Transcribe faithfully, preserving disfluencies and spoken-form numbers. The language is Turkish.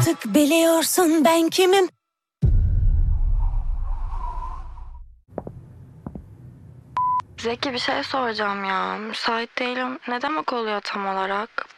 Artık biliyorsun ben kimim. Zeki bir şey soracağım ya. Müsait değilim. Ne demek oluyor tam olarak?